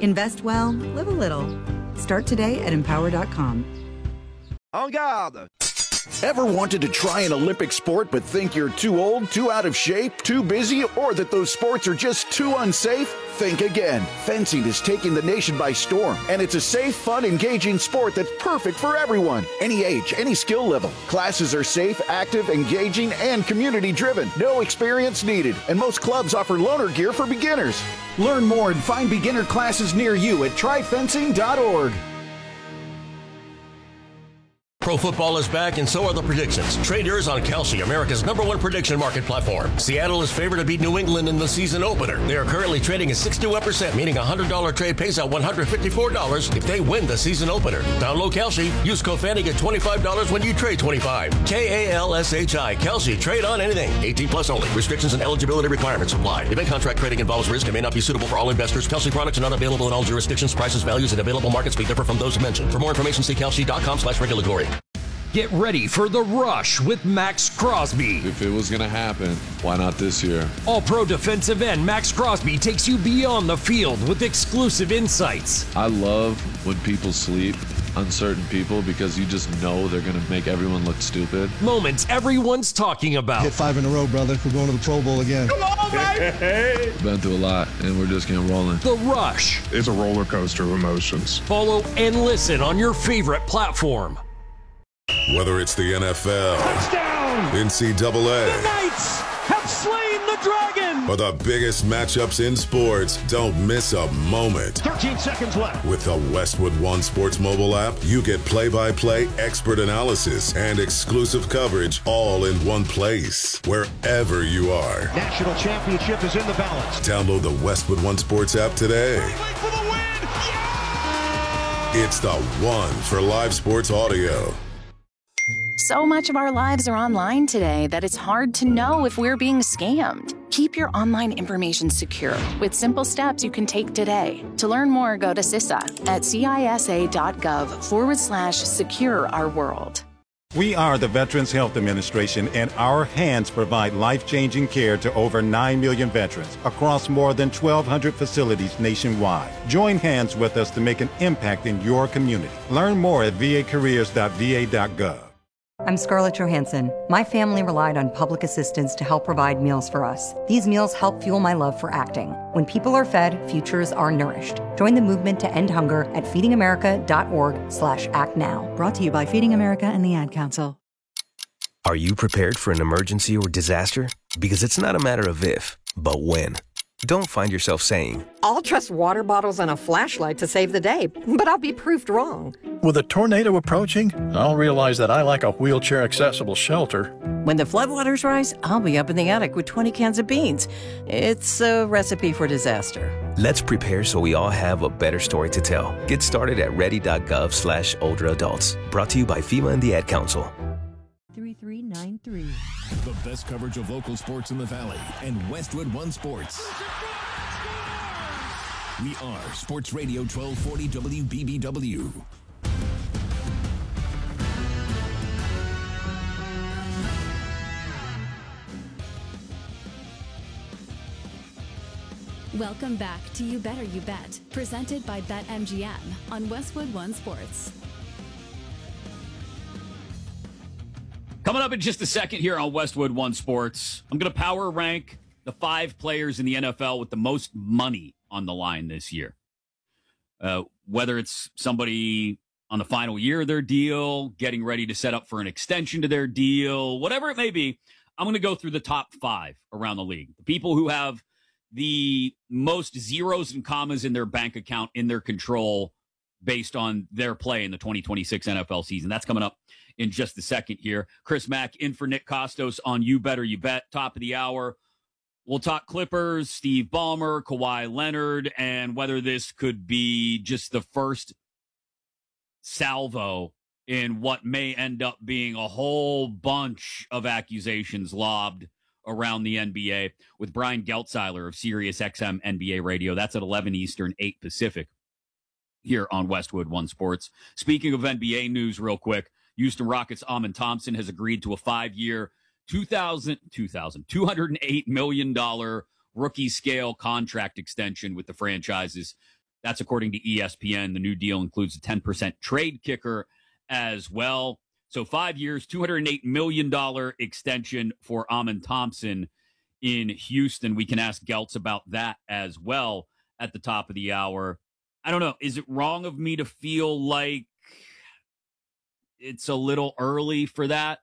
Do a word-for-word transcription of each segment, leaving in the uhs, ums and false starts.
Invest well, live a little. Start today at empower dot com. En garde! Ever wanted to try an Olympic sport but think you're too old, too out of shape, too busy, or that those sports are just too unsafe? Think again. Fencing is taking the nation by storm, and it's a safe, fun, engaging sport that's perfect for everyone. Any age, any skill level. Classes are safe, active, engaging, and community-driven. No experience needed, and most clubs offer loaner gear for beginners. Learn more and find beginner classes near you at try fencing dot org. Pro football is back, and so are the predictions. Trade yours on Kalshi, America's number one prediction market platform. Seattle is favored to beat New England in the season opener. They are currently trading at sixty-one percent, meaning a one hundred dollars trade pays out one hundred fifty-four dollars if they win the season opener. Download Kalshi. Use code Fanny, get twenty-five dollars when you trade twenty-five. K A L S H I. Kalshi. Trade on anything. eighteen plus only. Restrictions and eligibility requirements apply. Event contract trading involves risk and may not be suitable for all investors. Kalshi products are not available in all jurisdictions. Prices, values, and available markets may differ from those mentioned. For more information, see kalshi dot com slash regulatory. Get ready for The Rush with Max Crosby. If it was going to happen, why not this year? All-pro defensive end Max Crosby takes you beyond the field with exclusive insights. I love when people sleep on certain people because you just know they're going to make everyone look stupid. Moments everyone's talking about. Hit five in a row, brother. We're going to the Pro Bowl again. Come on, baby! Been through a lot, and we're just getting rolling. The Rush. It's a roller coaster of emotions. Follow and listen on your favorite platform. Whether it's the N F L, touchdown, N C double A, the Knights have slain the dragon, or the biggest matchups in sports, don't miss a moment. thirteen seconds left. With the Westwood One Sports mobile app, you get play-by-play, expert analysis, and exclusive coverage all in one place, wherever you are. National championship is in the balance. Download the Westwood One Sports app today. For the win. Yeah! It's the one for live sports audio. So much of our lives are online today that it's hard to know if we're being scammed. Keep your online information secure with simple steps you can take today. To learn more, go to CISA at cisa.gov forward slash secure our world. We are the Veterans Health Administration, and our hands provide life-changing care to over nine million veterans across more than twelve hundred facilities nationwide. Join hands with us to make an impact in your community. Learn more at v a careers dot v a dot gov. I'm Scarlett Johansson. My family relied on public assistance to help provide meals for us. These meals help fuel my love for acting. When people are fed, futures are nourished. Join the movement to end hunger at feeding america dot org slash act now. Brought to you by Feeding America and the Ad Council. Are you prepared for an emergency or disaster? Because it's not a matter of if, but when. Don't find yourself saying, I'll trust water bottles and a flashlight to save the day, but I'll be proved wrong. With a tornado approaching, I'll realize that I lack a wheelchair-accessible shelter. When the floodwaters rise, I'll be up in the attic with twenty cans of beans. It's a recipe for disaster. Let's prepare so we all have a better story to tell. Get started at ready.gov slash older adults. Brought to you by FEMA and the Ad Council. three three nine three. The best coverage of local sports in the Valley and Westwood One Sports. We are Sports Radio twelve forty W B B W. Welcome back to You Better You Bet, presented by BetMGM on Westwood One Sports. Coming up in just a second here on Westwood One Sports, I'm going to power rank the five players in the N F L with the most money on the line this year. Uh, whether it's somebody on the final year of their deal, getting ready to set up for an extension to their deal, whatever it may be, I'm going to go through the top five around the league. The people who have the most zeros and commas in their bank account in their control based on their play in the twenty twenty-six N F L season. That's coming up in just a second here. Chris Mack in for Nick Costos on You Better You Bet. Top of the hour. We'll talk Clippers, Steve Ballmer, Kawhi Leonard, and whether this could be just the first salvo in what may end up being a whole bunch of accusations lobbed around the N B A with Brian Geltzeiler of Sirius X M N B A Radio. That's at eleven Eastern, eight Pacific here on Westwood One Sports. Speaking of N B A news real quick, Houston Rockets' Amen Thompson has agreed to a five-year, two thousand, two thousand, two hundred eight million dollars rookie scale contract extension with the franchise's That's according to E S P N. The new deal includes a ten percent trade kicker as well. So five years, two hundred eight million dollars extension for Amen Thompson in Houston. We can ask Geltz about that as well at the top of the hour. I don't know. Is it wrong of me to feel like it's a little early for that?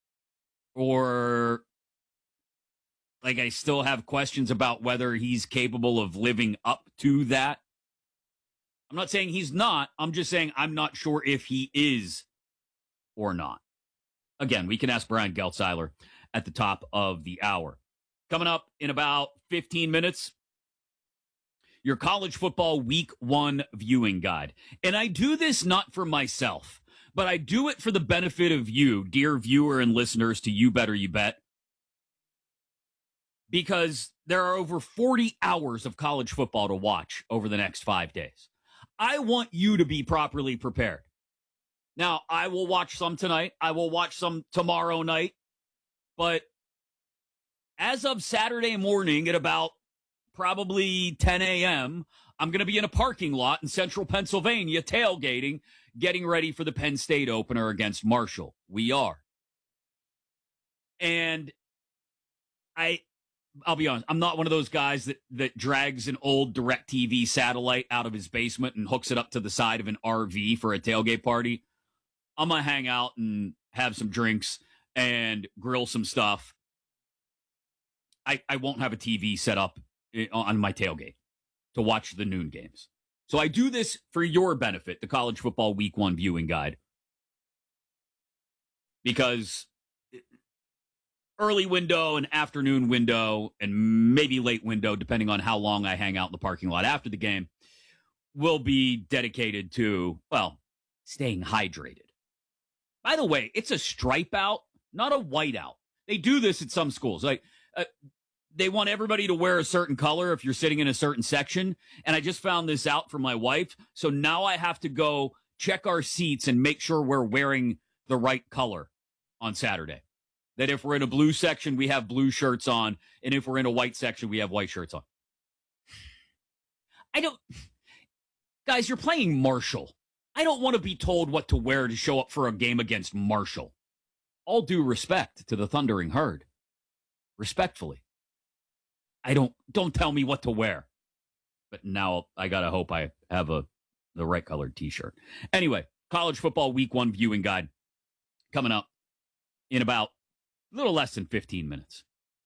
Or like I still have questions about whether he's capable of living up to that? I'm not saying he's not. I'm just saying I'm not sure if he is or not. Again, we can ask Brian Geltzeiler at the top of the hour. Coming up in about fifteen minutes, your college football week one viewing guide. And I do this not for myself, but I do it for the benefit of you, dear viewer and listeners to You Better You Bet, because there are over forty hours of college football to watch over the next five days. I want you to be properly prepared. Now, I will watch some tonight. I will watch some tomorrow night. But as of Saturday morning at about probably ten a.m., I'm going to be in a parking lot in central Pennsylvania tailgating, getting ready for the Penn State opener against Marshall. We are. And I, I'll be honest, I'm not one of those guys that, that drags an old DirecTV satellite out of his basement and hooks it up to the side of an R V for a tailgate party. I'm going to hang out and have some drinks and grill some stuff. I, I won't have a T V set up on my tailgate to watch the noon games. So I do this for your benefit, the college football week one viewing guide. Because early window and afternoon window and maybe late window, depending on how long I hang out in the parking lot after the game, will be dedicated to, well, staying hydrated. By the way, it's a stripe out, not a white out. They do this at some schools. Like, uh, they want everybody to wear a certain color if you're sitting in a certain section. And I just found this out for my wife. So now I have to go check our seats and make sure we're wearing the right color on Saturday. That if we're in a blue section, we have blue shirts on. And if we're in a white section, we have white shirts on. I don't... Guys, you're playing Marshall. I don't want to be told what to wear to show up for a game against Marshall. All due respect to the Thundering Herd. Respectfully. I don't, don't tell me what to wear. But now I gotta hope I have a the right colored t-shirt. Anyway, college football week one viewing guide coming up in about a little less than fifteen minutes.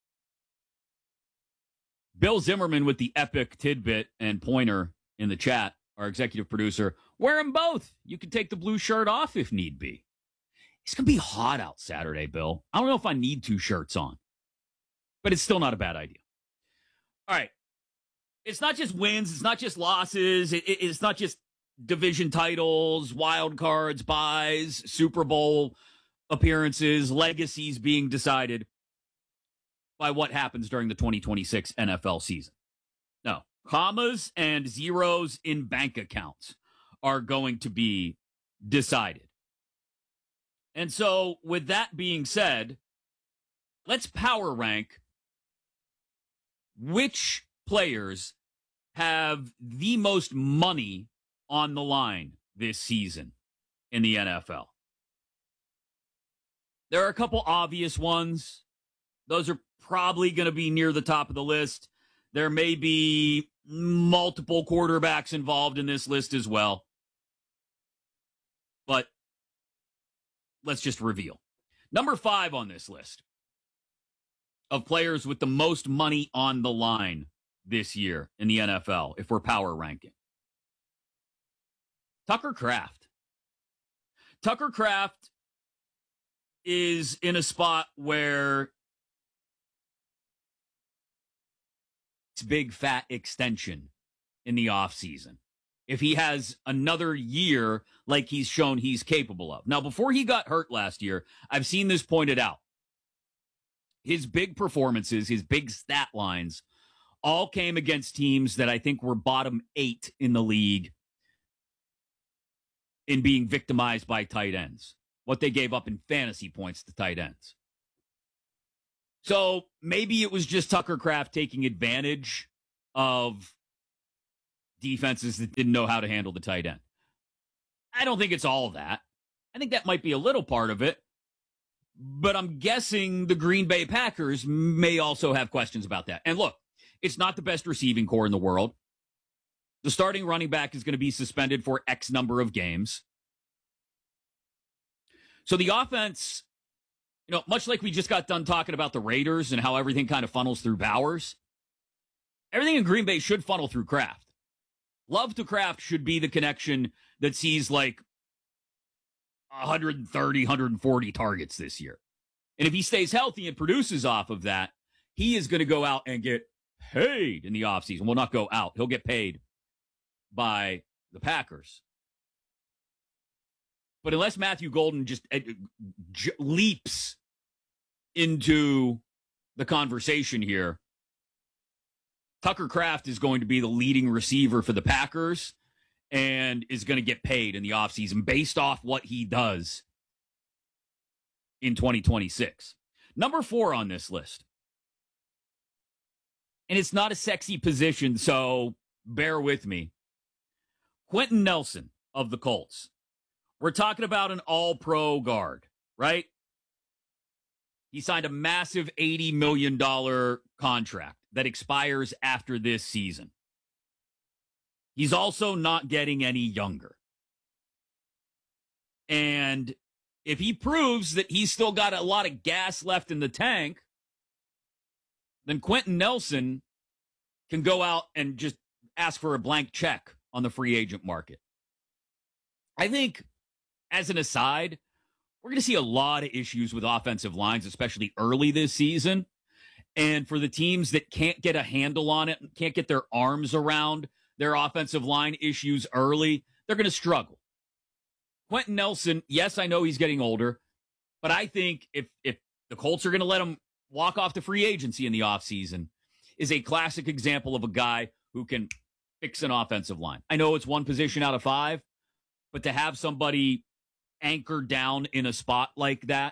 Bill Zimmerman with the epic tidbit and pointer in the chat, our executive producer. Wear them both. You can take the blue shirt off if need be. It's going to be hot out Saturday, Bill. I don't know if I need two shirts on, but it's still not a bad idea. All right. It's not just wins. It's not just losses. It, it, it's not just division titles, wild cards, buys, Super Bowl appearances, legacies being decided by what happens during the twenty twenty-six N F L season. No, commas and zeros in bank accounts are going to be decided. And so with that being said, let's power rank which players have the most money on the line this season in the N F L. There are a couple obvious ones. Those are probably going to be near the top of the list. There may be multiple quarterbacks involved in this list as well. But let's just reveal. Number five on this list of players with the most money on the line this year in the N F L, if we're power ranking. Tucker Kraft. Tucker Kraft is in a spot where it's big fat extension in the offseason. If he has another year like he's shown he's capable of. Now, before he got hurt last year, I've seen this pointed out. His big performances, his big stat lines, all came against teams that I think were bottom eight in the league in being victimized by tight ends. What they gave up in fantasy points to tight ends. So maybe it was just Tucker Kraft taking advantage of defenses that didn't know how to handle the tight end. I don't think it's all that. I think that might be a little part of it. But I'm guessing the Green Bay Packers may also have questions about that. And look, it's not the best receiving core in the world. The starting running back is going to be suspended for X number of games. So the offense, you know, much like we just got done talking about the Raiders and how everything kind of funnels through Bowers, everything in Green Bay should funnel through Kraft. Love to Kraft should be the connection that sees like one thirty, one forty targets this year. And if he stays healthy and produces off of that, he is going to go out and get paid in the offseason. Well, not go out. He'll get paid by the Packers. But unless Matthew Golden just uh, j- leaps into the conversation here, Tucker Kraft is going to be the leading receiver for the Packers and is going to get paid in the offseason based off what he does in twenty twenty-six. Number four on this list. And it's not a sexy position, so bear with me. Quentin Nelson of the Colts. We're talking about an all-pro guard, right? He signed a massive eighty million dollars contract that expires after this season. He's also not getting any younger. And if he proves that he's still got a lot of gas left in the tank, then Quentin Nelson can go out and just ask for a blank check on the free agent market. I think, as an aside, we're going to see a lot of issues with offensive lines, especially early this season. And for the teams that can't get a handle on it, can't get their arms around their offensive line issues early, they're going to struggle. Quentin Nelson, yes, I know he's getting older, but I think if if the Colts are going to let him walk off the free agency in the offseason, is a classic example of a guy who can fix an offensive line. I know it's one position out of five, but to have somebody anchored down in a spot like that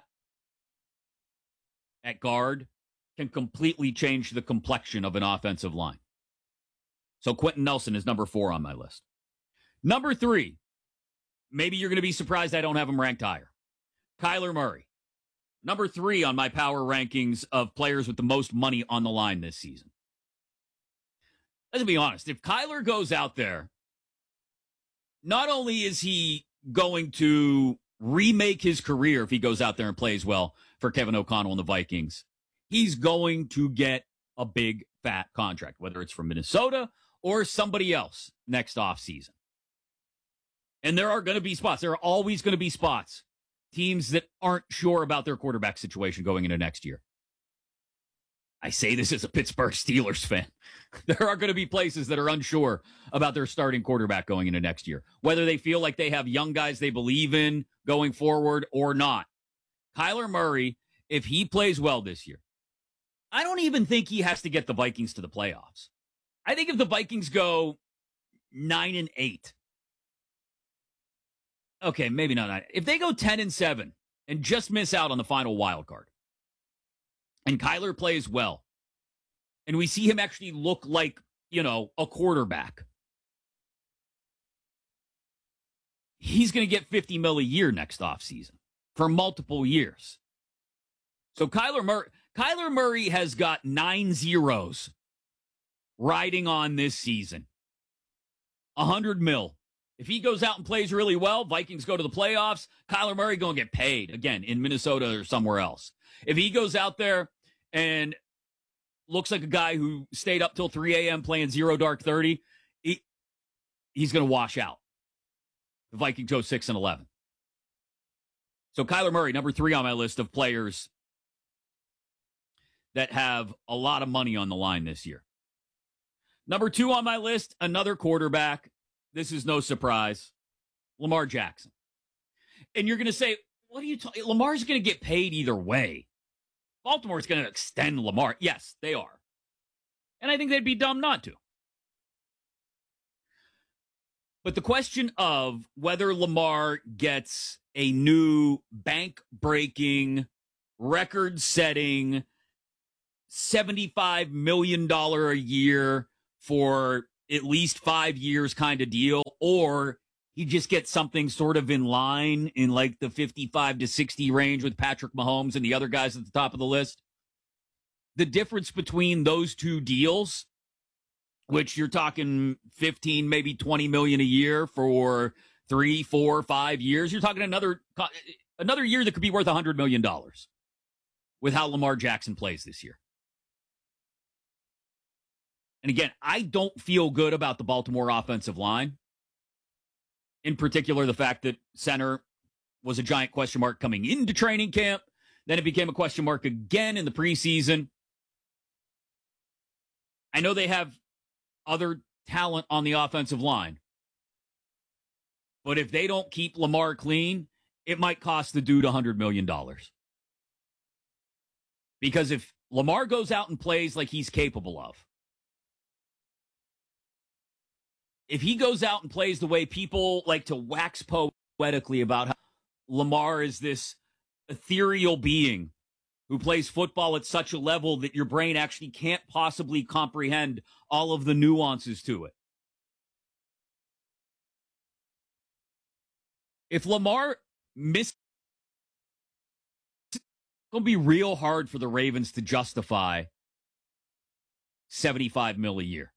at guard can completely change the complexion of an offensive line. So Quentin Nelson is number four on my list. Number three, maybe you're going to be surprised I don't have him ranked higher. Kyler Murray. Number three on my power rankings of players with the most money on the line this season. Let's be honest. If Kyler goes out there, not only is he going to remake his career if he goes out there and plays well for Kevin O'Connell and the Vikings, he's going to get a big, fat contract, whether it's from Minnesota or somebody else next offseason. And there are going to be spots. There are always going to be spots. Teams that aren't sure about their quarterback situation going into next year. I say this as a Pittsburgh Steelers fan. There are going to be places that are unsure about their starting quarterback going into next year, whether they feel like they have young guys they believe in going forward or not. Kyler Murray, if he plays well this year, I don't even think he has to get the Vikings to the playoffs. I think if the Vikings go nine and eight, okay, maybe not nine. If they go ten and seven and just miss out on the final wild card, and Kyler plays well, and we see him actually look like, you know, a quarterback, he's going to get fifty mil a year next offseason for multiple years. So Kyler Murray, Kyler Murray has got nine zeros riding on this season. one hundred mil. If he goes out and plays really well, Vikings go to the playoffs, Kyler Murray going to get paid, again, in Minnesota or somewhere else. If he goes out there and looks like a guy who stayed up till three a.m. playing zero dark thirty, he, he's going to wash out. The Vikings go six and eleven. So Kyler Murray, number three on my list of players that have a lot of money on the line this year. Number two on my list, another quarterback. This is no surprise. Lamar Jackson. And you're going to say, what are you talking? Lamar's going to get paid either way. Baltimore's going to extend Lamar. Yes, they are. And I think they'd be dumb not to. But the question of whether Lamar gets a new bank-breaking, record-setting, seventy-five million dollars a year for at least five years kind of deal, or he just gets something sort of in line in like the fifty-five to sixty range with Patrick Mahomes and the other guys at the top of the list. The difference between those two deals, which you're talking fifteen, maybe twenty million a year for three, four, five years, you're talking another another year that could be worth one hundred million dollars with how Lamar Jackson plays this year. And again, I don't feel good about the Baltimore offensive line. In particular, the fact that center was a giant question mark coming into training camp. Then it became a question mark again in the preseason. I know they have other talent on the offensive line. But if they don't keep Lamar clean, it might cost the dude one hundred million dollars. Because if Lamar goes out and plays like he's capable of, if he goes out and plays the way people like to wax poetically about how Lamar is this ethereal being who plays football at such a level that your brain actually can't possibly comprehend all of the nuances to it. If Lamar misses, it's going to be real hard for the Ravens to justify seventy-five mil a year.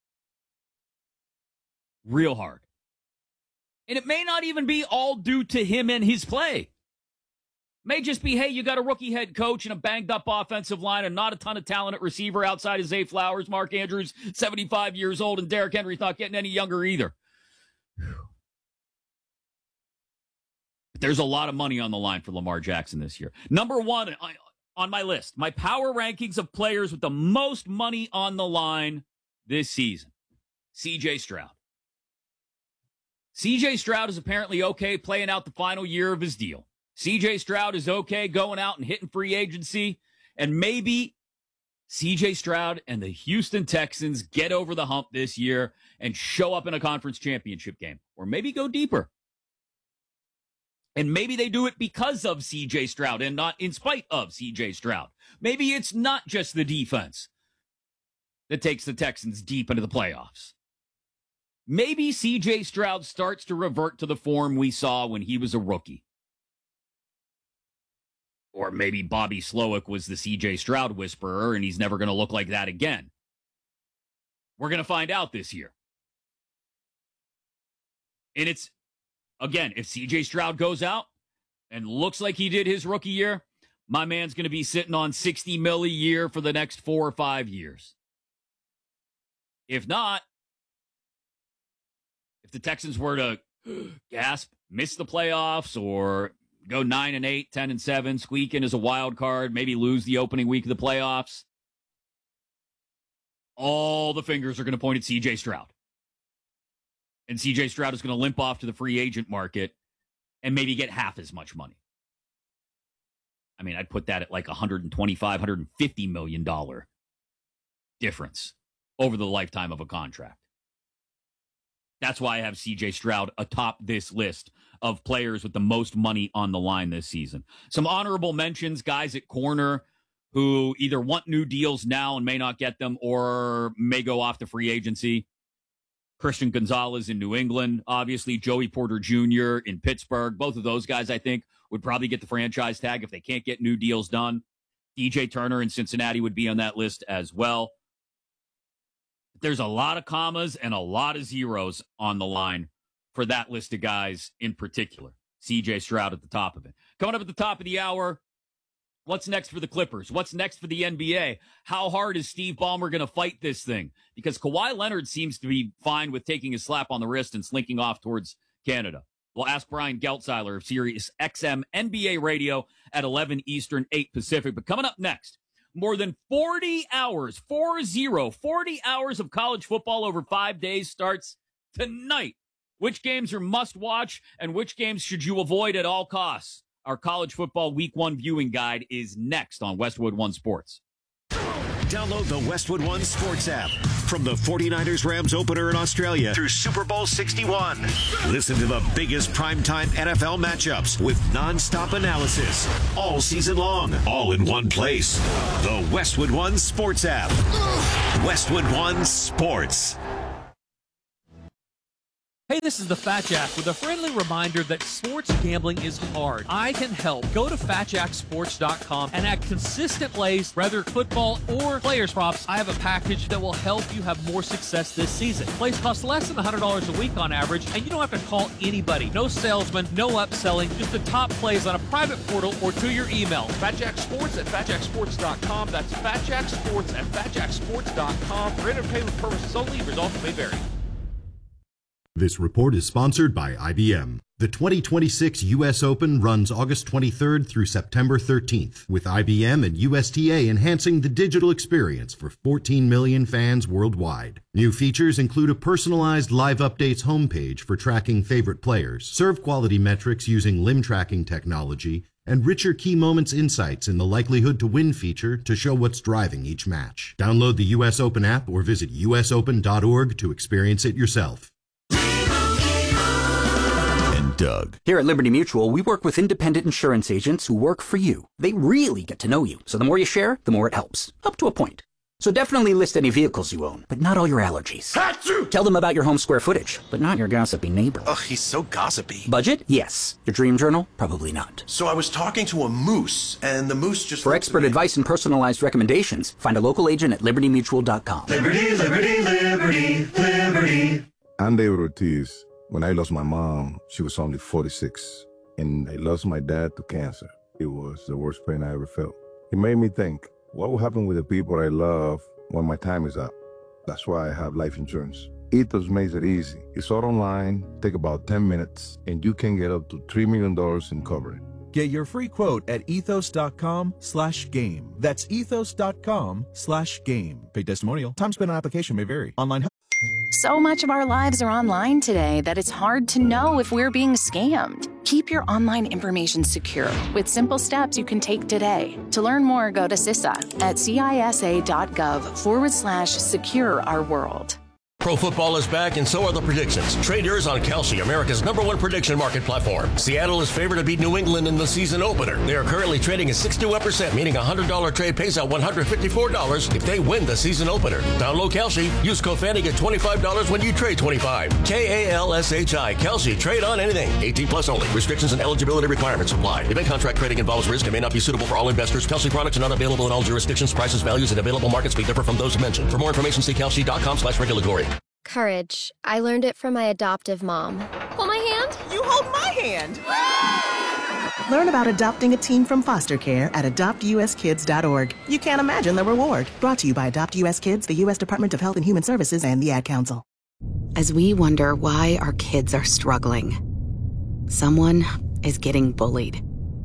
Real hard. And it may not even be all due to him and his play. May just be, hey, you got a rookie head coach and a banged-up offensive line and not a ton of talent at receiver outside of Zay Flowers. Mark Andrews, seventy-five years old, and Derrick Henry's not getting any younger either. But there's a lot of money on the line for Lamar Jackson this year. Number one on my list, my power rankings of players with the most money on the line this season, C J Stroud. C J Stroud is apparently okay playing out the final year of his deal. C J Stroud is okay going out and hitting free agency. And maybe C J Stroud and the Houston Texans get over the hump this year and show up in a conference championship game. Or maybe go deeper. And maybe they do it because of C J Stroud and not in spite of C J Stroud. Maybe it's not just the defense that takes the Texans deep into the playoffs. Maybe C J Stroud starts to revert to the form we saw when he was a rookie. Or maybe Bobby Slowick was the C J Stroud whisperer and he's never going to look like that again. We're going to find out this year. And it's, again, if C J Stroud goes out and looks like he did his rookie year, my man's going to be sitting on sixty mil a year for the next four or five years. If not, if the Texans were to gasp, miss the playoffs, or go nine and eight, ten and seven, squeak in as a wild card, maybe lose the opening week of the playoffs, all the fingers are going to point at C J Stroud. And C J Stroud is going to limp off to the free agent market and maybe get half as much money. I mean, I'd put that at like one hundred twenty-five, one hundred fifty million dollars difference over the lifetime of a contract. That's why I have C J Stroud atop this list of players with the most money on the line this season. Some honorable mentions, guys at corner who either want new deals now and may not get them or may go off to free agency. Christian Gonzalez in New England, obviously Joey Porter Junior in Pittsburgh. Both of those guys, I think, would probably get the franchise tag if they can't get new deals done. D J Turner in Cincinnati would be on that list as well. There's a lot of commas and a lot of zeros on the line for that list of guys in particular. C J Stroud at the top of it. Coming up at the top of the hour, what's next for the Clippers? What's next for the N B A? How hard is Steve Ballmer going to fight this thing? Because Kawhi Leonard seems to be fine with taking a slap on the wrist and slinking off towards Canada. We'll ask Brian Geltzeiler of Sirius X M N B A Radio at eleven Eastern, eight Pacific. But coming up next, more than forty hours, four zero, forty hours of college football over five days starts tonight. Which games are must watch and which games should you avoid at all costs? Our college football week one viewing guide is next on Westwood One Sports. Download the Westwood One Sports app from the forty-niners Rams opener in Australia through Super Bowl sixty-one. Listen to the biggest primetime N F L matchups with nonstop analysis all season long, all in one place. The Westwood One Sports app. Westwood One Sports. Hey, this is the Fat Jack with a friendly reminder that sports gambling is hard. I can help. Go to fat jack sports dot com and add consistent plays, whether football or players props. I have a package that will help you have more success this season. Plays cost less than one hundred dollars a week on average, and you don't have to call anybody. No salesman, no upselling, just the top plays on a private portal or to your email. Fat Jack Sports at fat jack sports dot com. That's Fat Jack Sports at fat jack sports dot com. For entertainment purposes only, results may vary. This report is sponsored by I B M. The twenty twenty-six U S Open runs August twenty-third through September thirteenth, with I B M and U S T A enhancing the digital experience for fourteen million fans worldwide. New features include a personalized live updates homepage for tracking favorite players, serve quality metrics using limb tracking technology, and richer key moments insights in the likelihood to win feature to show what's driving each match. Download the U S Open app or visit u s open dot org to experience it yourself. Doug. Here at Liberty Mutual, we work with independent insurance agents who work for you. They really get to know you. So the more you share, the more it helps. Up to a point. So definitely list any vehicles you own, but not all your allergies. Achoo! Tell them about your home square footage, but not your gossipy neighbor. Ugh, he's so gossipy. Budget? Yes. Your dream journal? Probably not. So I was talking to a moose, and the moose just... For expert advice and personalized recommendations, find a local agent at liberty mutual dot com. Liberty, liberty, liberty, liberty. I'm David Ortiz. When I lost my mom, she was only forty-six, and I lost my dad to cancer. It was the worst pain I ever felt. It made me think, what will happen with the people I love when my time is up? That's why I have life insurance. Ethos makes it easy. It's all online, take about ten minutes, and you can get up to three million dollars in coverage. Get your free quote at ethos dot com slash game. That's ethos dot com slash game. Paid testimonial. Time spent on application may vary. Online. So much of our lives are online today that it's hard to know if we're being scammed. Keep your online information secure with simple steps you can take today. To learn more, go to C I S A at C I S A dot gov forward slash secure our world. Pro football is back, and so are the predictions. Trade yours on Kalshi, America's number one prediction market platform. Seattle is favored to beat New England in the season opener. They are currently trading at sixty-one percent, meaning a one hundred dollars trade pays out one hundred fifty-four dollars if they win the season opener. Download Kalshi. Use code Fanny, get twenty-five dollars when you trade twenty-five. K A L S H I. Kalshi. Trade on anything. eighteen plus only. Restrictions and eligibility requirements apply. Event contract trading involves risk and may not be suitable for all investors. Kalshi products are not available in all jurisdictions. Prices, values, and available markets may differ from those mentioned. For more information, see kalshi dot com slash regulatory. Courage. I learned it from my adoptive mom. Hold my hand. You hold my hand. Learn about adopting a teen from foster care at adopt u s kids dot org. You can't imagine the reward. Brought to you by Adopt U S Kids, the U S Department of Health and Human Services, and the Ad Council. As we wonder why our kids are struggling, someone is getting bullied.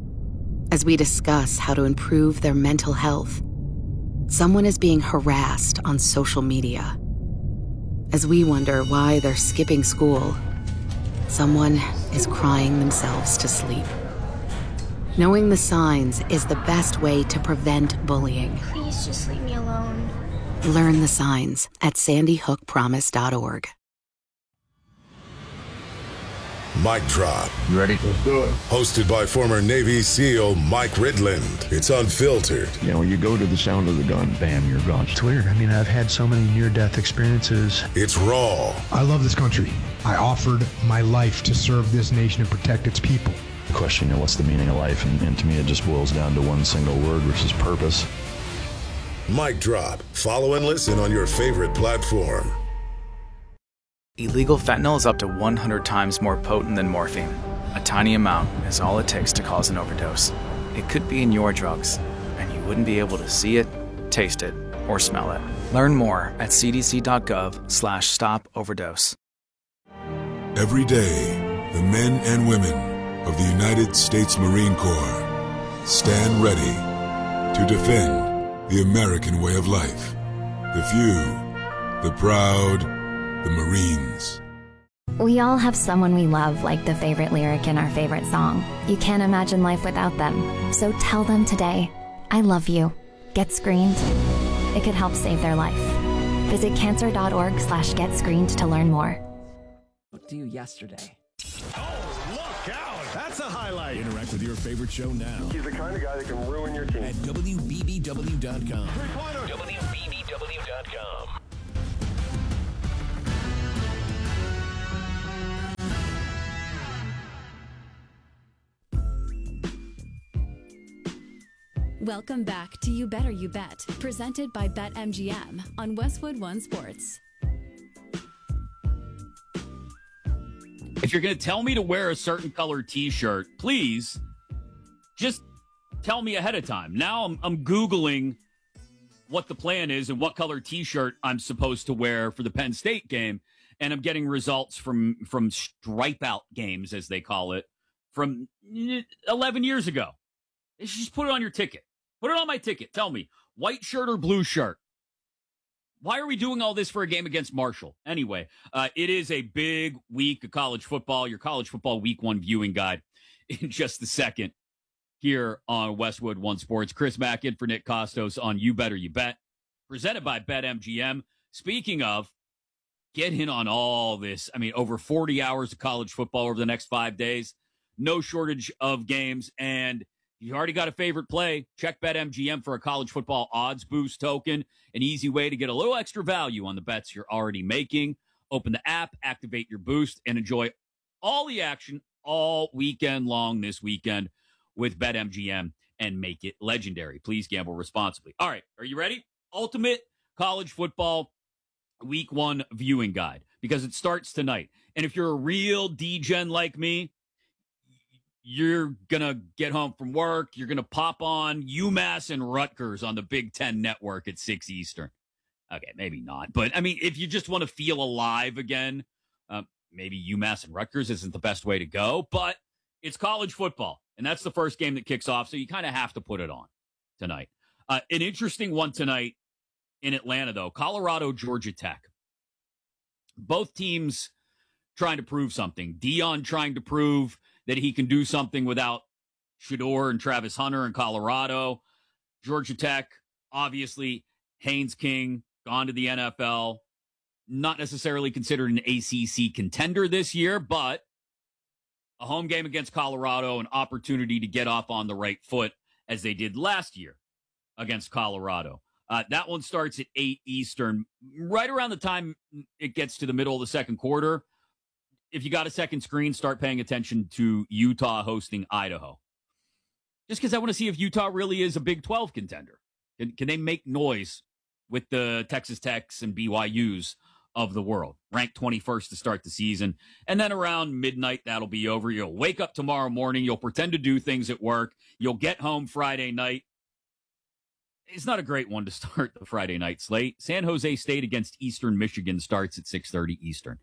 As we discuss how to improve their mental health, someone is being harassed on social media. As we wonder why they're skipping school, someone is crying themselves to sleep. Knowing the signs is the best way to prevent bullying. Please just leave me alone. Learn the signs at sandy hook promise dot org. Mic Drop. You ready? Let's do it. Hosted by former Navy SEAL Mike Ridland. It's unfiltered. You know, when you go to the sound of the gun, bam, you're gone. It's weird. I mean, I've had so many near-death experiences. It's raw. I love this country. I offered my life to serve this nation and protect its people. The question, you know, what's the meaning of life? And, and to me, it just boils down to one single word, which is purpose. Mic Drop. Follow and listen on your favorite platform. Illegal fentanyl is up to one hundred times more potent than morphine. A tiny amount is all it takes to cause an overdose. It could be in your drugs, and you wouldn't be able to see it, taste it, or smell it. Learn more at c d c dot gov slash stop overdose. Every day, the men and women of the United States Marine Corps stand ready to defend the American way of life. The few, the proud, the Marines. We all have someone we love, like the favorite lyric in our favorite song. You can't imagine life without them. So tell them today, I love you. Get screened. It could help save their life. Visit cancer dot org slash get screened to learn more. Looked to you yesterday. Oh, look out! That's a highlight. Interact with your favorite show now. He's the kind of guy that can ruin your team. At W B B W dot com. W B B W dot com. Welcome back to You Better You Bet, presented by BetMGM on Westwood One Sports. If you're going to tell me to wear a certain color T-shirt, please just tell me ahead of time. Now I'm, I'm Googling what the plan is and what color T-shirt I'm supposed to wear for the Penn State game, and I'm getting results from, from stripe out games, as they call it, from eleven years ago. You should just put it on your ticket. Put it on my ticket. Tell me, white shirt or blue shirt? Why are we doing all this for a game against Marshall? Anyway, uh, it is a big week of college football. Your college football week one viewing guide in just a second here on Westwood One Sports. Chris Mack in for Nick Costos on You Better You Bet, presented by BetMGM. Speaking of, get in on all this. I mean, over forty hours of college football over the next five days. No shortage of games, and you already got a favorite play. Check BetMGM for a college football odds boost token, an easy way to get a little extra value on the bets you're already making. Open the app, activate your boost, and enjoy all the action all weekend long this weekend with BetMGM and make it legendary. Please gamble responsibly. All right, are you ready? Ultimate college football week one viewing guide, because it starts tonight. And if you're a real D-gen like me, you're going to get home from work. You're going to pop on UMass and Rutgers on the Big Ten Network at six Eastern. Okay, maybe not. But, I mean, if you just want to feel alive again, uh, maybe UMass and Rutgers isn't the best way to go. But it's college football, and that's the first game that kicks off, so you kind of have to put it on tonight. Uh, an interesting one tonight in Atlanta, though. Colorado, Georgia Tech. Both teams trying to prove something. Dion trying to prove that he can do something without Shedeur and Travis Hunter in Colorado. Georgia Tech, obviously, Haynes King, gone to the N F L. Not necessarily considered an A C C contender this year, but a home game against Colorado, an opportunity to get off on the right foot, as they did last year against Colorado. Uh, that one starts at eight Eastern, right around the time it gets to the middle of the second quarter. If you got a second screen, start paying attention to Utah hosting Idaho. Just because I want to see if Utah really is a Big twelve contender. Can, can they make noise with the Texas Techs and B Y Us of the world? Ranked twenty-first to start the season. And then around midnight, that'll be over. You'll wake up tomorrow morning. You'll pretend to do things at work. You'll get home Friday night. It's not a great one to start the Friday night slate. San Jose State against Eastern Michigan starts at six thirty Eastern.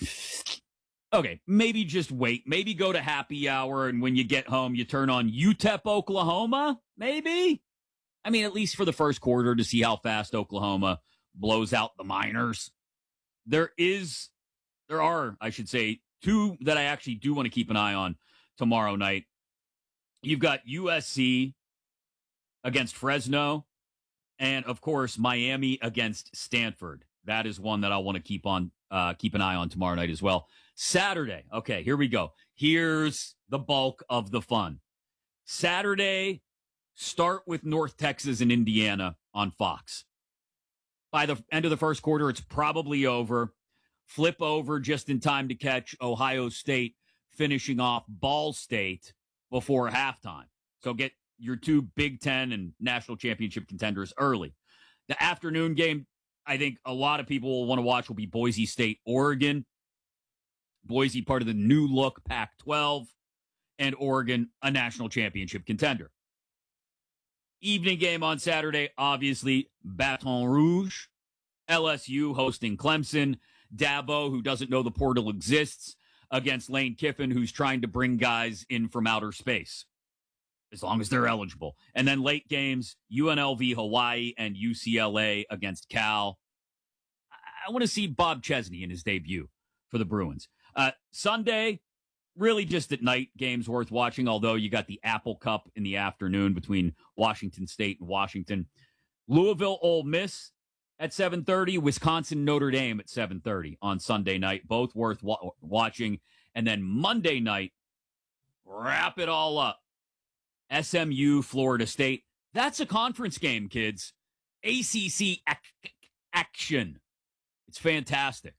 Okay, maybe just wait. Maybe go to happy hour, and when you get home, you turn on U T E P, Oklahoma? Maybe? I mean, at least for the first quarter to see how fast Oklahoma blows out the Miners. There is, there are, I should say, two that I actually do want to keep an eye on tomorrow night. You've got U S C against Fresno, and, of course, Miami against Stanford. That is one that I want to keep on, uh, keep an eye on tomorrow night as well. Saturday. Okay, here we go. Here's the bulk of the fun. Saturday, start with North Texas and Indiana on Fox. By the end of the first quarter, it's probably over. Flip over just in time to catch Ohio State finishing off Ball State before halftime. So get your two Big Ten and national championship contenders early. The afternoon game, I think a lot of people will want to watch, will be Boise State, Oregon. Boise, part of the new look Pac twelve, and Oregon, a national championship contender. Evening game on Saturday, obviously, Baton Rouge, L S U hosting Clemson, Dabo, who doesn't know the portal exists, against Lane Kiffin, who's trying to bring guys in from outer space, as long as they're eligible. And then late games, U N L V Hawaii and U C L A against Cal. I want to see Bob Chesney in his debut for the Bruins. Uh, Sunday, really just at night, games worth watching, although you got the Apple Cup in the afternoon between Washington State and Washington. Louisville, Ole Miss at seven thirty, Wisconsin, Notre Dame at seven thirty on Sunday night, both worth wa- watching. And then Monday night, wrap it all up. S M U, Florida State. That's a conference game, kids. A C C ac- action. It's fantastic.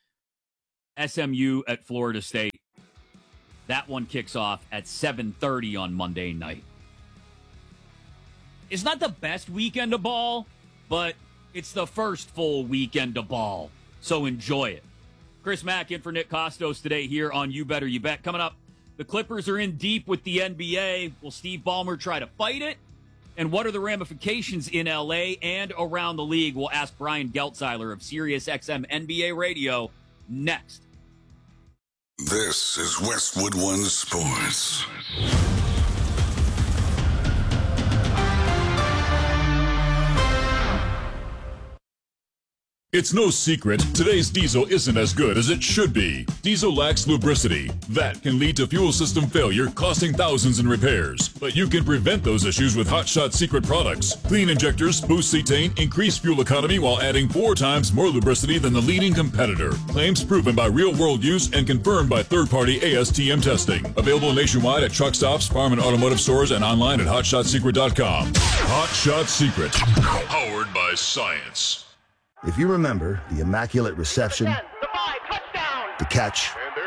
S M U at Florida State. That one kicks off at seven thirty on Monday night. it's not the best weekend of ball, but it's the first full weekend of ball. So enjoy it. Chris Mack in for Nick Kostos today here on You Better You Bet. Coming up, the Clippers are in deep with the N B A. Will Steve Ballmer try to fight it? And what are the ramifications in L A and around the league? We'll ask Brian Geltzeiler of SiriusXM N B A Radio next. This is Westwood One Sports. It's no secret, today's diesel isn't as good as it should be. Diesel lacks lubricity. That can lead to fuel system failure, costing thousands in repairs. But you can prevent those issues with Hot Shot Secret products. Clean injectors, boost cetane, increase fuel economy while adding four times more lubricity than the leading competitor. Claims proven by real-world use and confirmed by third-party A S T M testing. Available nationwide at truck stops, farm and automotive stores, and online at hot shot secret dot com. Hot Shot Secret. Powered by science. If you remember the immaculate reception, the catch,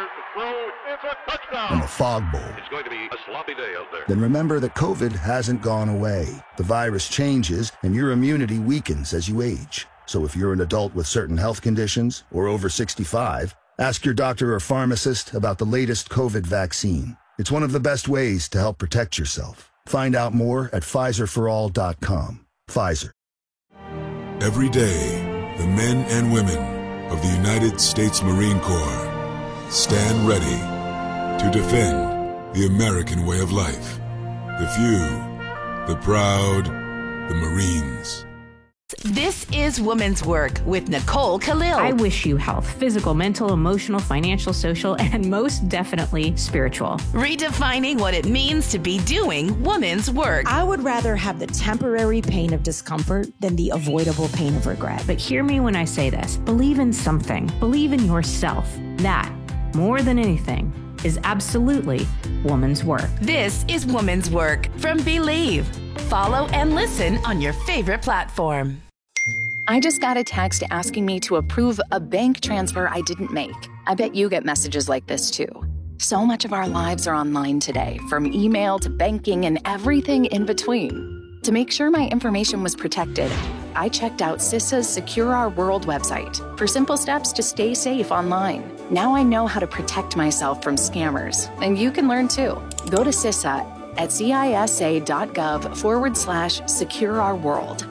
and the fog bowl, it's going to be a sloppy day out there. Then remember that COVID hasn't gone away. The virus changes, and your immunity weakens as you age. So if you're an adult with certain health conditions or over sixty-five, ask your doctor or pharmacist about the latest COVID vaccine. It's one of the best ways to help protect yourself. Find out more at Pfizer for all dot com. Pfizer. Every day, the men and women of the United States Marine Corps stand ready to defend the American way of life. The few, the proud, the Marines. This is Women's Work with Nicole Khalil. I wish you health, physical, mental, emotional, financial, social, and most definitely spiritual. Redefining what it means to be doing women's work. I would rather have the temporary pain of discomfort than the avoidable pain of regret. But hear me when I say this. Believe in something. Believe in yourself. That, more than anything, is absolutely woman's work. This is Woman's Work from Believe. Follow and listen on your favorite platform. I just got a text asking me to approve a bank transfer I didn't make. I bet you get messages like this too. So much of our lives are online today, from email to banking and everything in between. To make sure my information was protected, I checked out CISA's Secure Our World website for simple steps to stay safe online. Now I know how to protect myself from scammers, and you can learn too. Go to CISA at cisa.gov forward slash secure our world.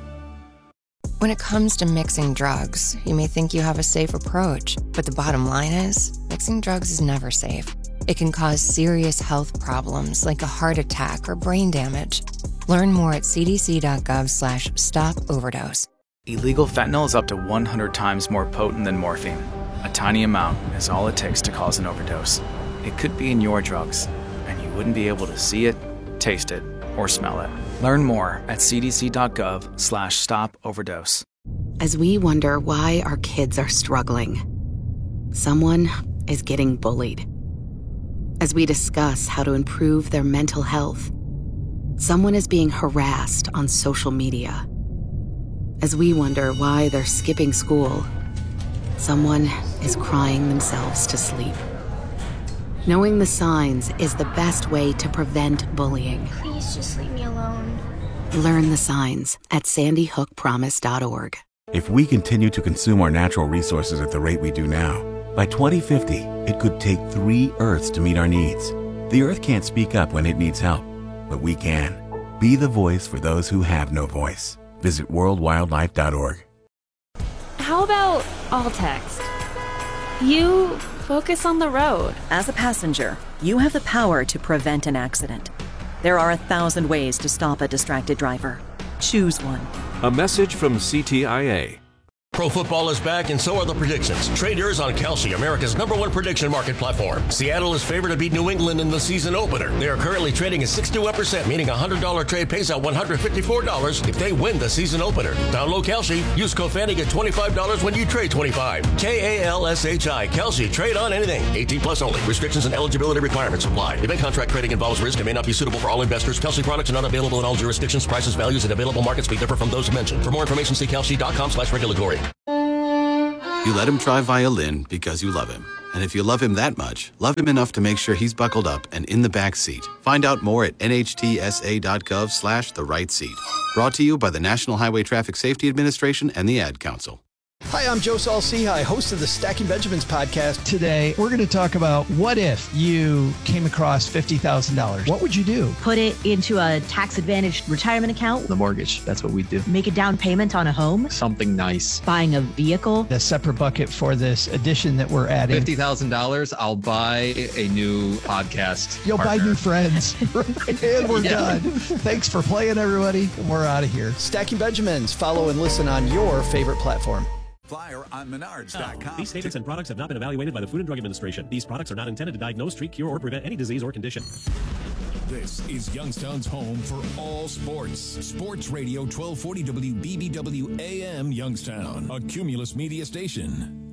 When it comes to mixing drugs, you may think you have a safe approach, but the bottom line is, mixing drugs is never safe. It can cause serious health problems like a heart attack or brain damage. Learn more at cdc.gov slash stop overdose. Illegal fentanyl is up to one hundred times more potent than morphine. A tiny amount is all it takes to cause an overdose. It could be in your drugs, and you wouldn't be able to see it, taste it, or smell it. Learn more at cdc.gov slash stop overdose. As we wonder why our kids are struggling, someone is getting bullied. As we discuss how to improve their mental health, someone is being harassed on social media. As we wonder why they're skipping school, someone is crying themselves to sleep. Knowing the signs is the best way to prevent bullying. Please just leave me alone. Learn the signs at sandy hook promise dot org. If we continue to consume our natural resources at the rate we do now, by twenty fifty, it could take three Earths to meet our needs. The Earth can't speak up when it needs help, but we can. Be the voice for those who have no voice. Visit world wildlife dot org. How about all text? You focus on the road. As a passenger, you have the power to prevent an accident. There are a thousand ways to stop a distracted driver. Choose one. A message from C T I A. Pro football is back, and so are the predictions. Trade yours on Kalshi, America's number one prediction market platform. Seattle is favored to beat New England in the season opener. They are currently trading at sixty-one percent, meaning a one hundred dollars trade pays out one hundred fifty-four dollars if they win the season opener. Download Kalshi. Use code FANNY, get twenty-five dollars when you trade twenty-five. K A L S H I. Kalshi. Trade on anything. eighteen plus only. Restrictions and eligibility requirements apply. Event contract trading involves risk and may not be suitable for all investors. Kalshi products are not available in all jurisdictions. Prices, values, and available markets may differ from those mentioned. For more information, see kalshi dot com slash regulatory. You let him try violin because you love him. And if you love him that much, love him enough to make sure he's buckled up and in the back seat. Find out more at nhtsa.gov slash the right seat. Brought to you by the National Highway Traffic Safety Administration and the Ad Council. Hi, I'm Joe Saul-Sehy, host of the Stacking Benjamins podcast. Today, we're going to talk about what if you came across fifty thousand dollars. What would you do? Put it into a tax-advantaged retirement account. The mortgage. That's what we do. Make a down payment on a home. Something nice. Buying a vehicle. A separate bucket for this addition that we're adding. fifty thousand dollars, I'll buy a new podcast You'll partner. buy new friends. And we're yeah. done. Thanks for playing, everybody. We're out of here. Stacking Benjamins. Follow and listen on your favorite platform. Flyer on menards dot com. These statements and products have not been evaluated by the Food and Drug Administration. These products are not intended to diagnose, treat, cure, or prevent any disease or condition. This is Youngstown's home for all sports. Sports Radio twelve forty W B B W A M Youngstown, a Cumulus media station.